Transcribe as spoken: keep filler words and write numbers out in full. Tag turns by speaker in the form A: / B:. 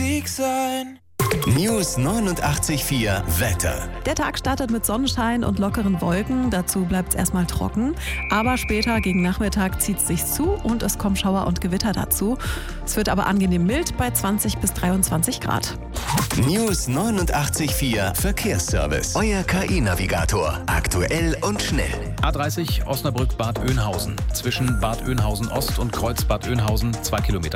A: Musik sein.
B: News neunundachtzig Komma vier Wetter.
C: Der Tag startet mit Sonnenschein und lockeren Wolken. Dazu bleibt es erstmal trocken. Aber später gegen Nachmittag zieht es sich zu und es kommen Schauer und Gewitter dazu. Es wird aber angenehm mild bei zwanzig bis dreiundzwanzig Grad.
B: News neunundachtzig Komma vier Verkehrsservice. Euer K I-Navigator. Aktuell und schnell.
D: A dreißig Osnabrück-Bad Oeynhausen. Zwischen Bad Oeynhausen Ost und Kreuz Bad Oeynhausen zwei Kilometer.